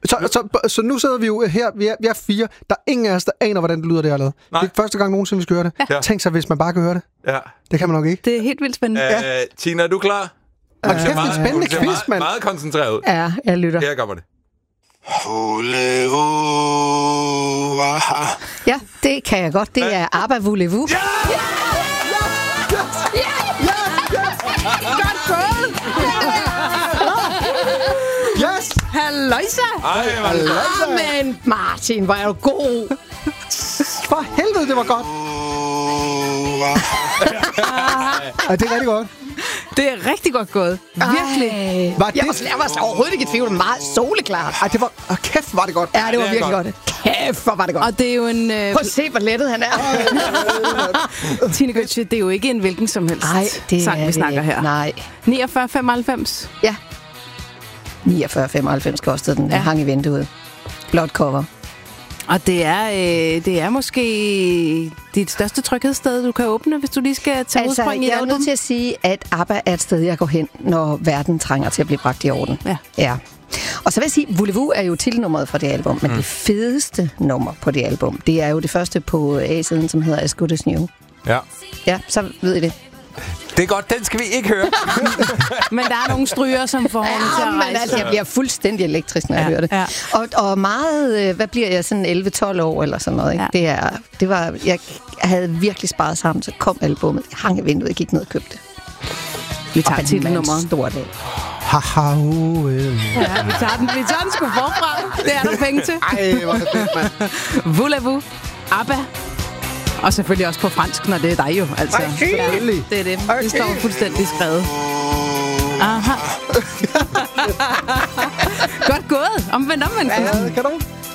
Så nu sidder vi jo her, vi er 4. Der er ingen af os, der aner, hvordan det lyder, det jeg har lavet. Det er første gang nogensinde, vi skal høre det. Ja. Tænk sig, hvis man bare kan høre det. Ja. Det kan man nok ikke. Det er helt vildt spændende. Tina, er du klar? Kæft, en spændende quiz, mand. Meget koncentreret. Ja, jeg lytter. Her kommer det. Ja, det kan jeg godt. Det er ABBA Voulez-vous. Ja! Godt gået! Yes! Halløjsa! Men Martin, hvor er du god! For helvede, det var godt! Det er rigtig godt. Det er rigtig godt gået. Virkelig. Jeg var overhovedet ikke i tvivl. Meget soleklart. Ej, det var... kæft, var det godt. Ja, det var virkelig godt. Kæft, hvor var det godt. Og det er jo en... Prøv at se, hvor lettet han er. Tine Gøtzsche, det er jo ikke en hvilken som helst sang, vi snakker her. Nej. 49,95. Ja. 49,95 kostede den. Hang i vinduet. Blot cover. Og det er måske dit største tryghedssted, du kan åbne, hvis du lige skal tage udspring i et album. Jeg er nødt til at sige, at ABBA er et sted, jeg går hen, når verden trænger til at blive bragt i orden. Ja. Og så vil jeg sige, Voulez-vous er jo titelnummeret fra det album, men det fedeste nummer på det album, det er jo det første på A-siden, som hedder As Good As New. Ja. Ja, så ved I det. Det er godt, den skal vi ikke høre. Men der er nogle stryger, som får til at rejse. Altså, jeg bliver fuldstændig elektrisk, når jeg hører det. Ja. Og meget, hvad bliver jeg, sådan 11-12 år eller sådan noget, ikke? Ja. Jeg havde virkelig sparet sammen, så kom albumet. Jeg hang i vinduet, jeg gik ned og købte det. Vi tager titelnummeret. Stor dag. Haha, vi tager den sgu forfra. Det er der penge til. Ej, hvor er det fedt, mand. Voulez-vous, ABBA. Og selvfølgelig også på fransk, når det er dig jo. Altså. Det er det. Det står fuldstændig skrevet. Aha. Godt gået. Omvendt. Ja, kan du?